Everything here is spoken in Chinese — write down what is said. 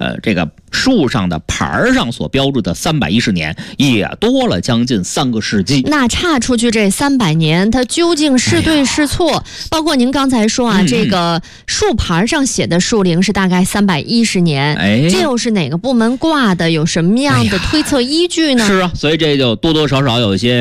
这个树上的牌上所标注的310年，也多了将近3个世纪。 那差出去这300年，它究竟是对是错？包括您刚才说啊，这个树牌上写的树龄是大概310年，这又是哪个部门挂的？有什么样的推测依据呢？ 是啊，所以这就多多少少有一些